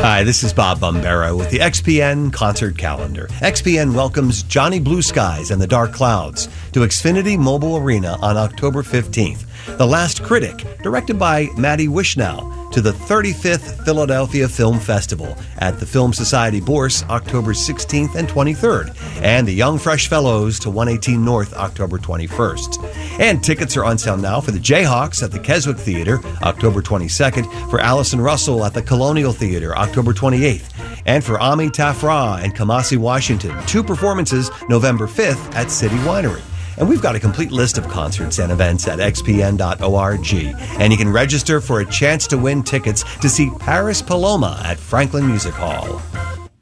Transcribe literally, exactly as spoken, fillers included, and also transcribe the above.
Hi, this is Bob Bombera with the X P N concert calendar. X P N welcomes Johnny Blue Skies and the Dark Clouds to Xfinity Mobile Arena on October fifteenth. The Last Critic, directed by Matty Wishnow, to the thirty-fifth Philadelphia Film Festival at the Film Society Bourse October sixteenth and twenty-third, and the Young Fresh Fellows to one eighteen North October twenty-first. And tickets are on sale now for the Jayhawks at the Keswick Theater October twenty-second, for Allison Russell at the Colonial Theater October twenty-eighth, and for Ami Tafra and Kamasi Washington, two performances November fifth at City Winery. And we've got a complete list of concerts and events at x p n dot org. And you can register for a chance to win tickets to see Paris Paloma at Franklin Music Hall.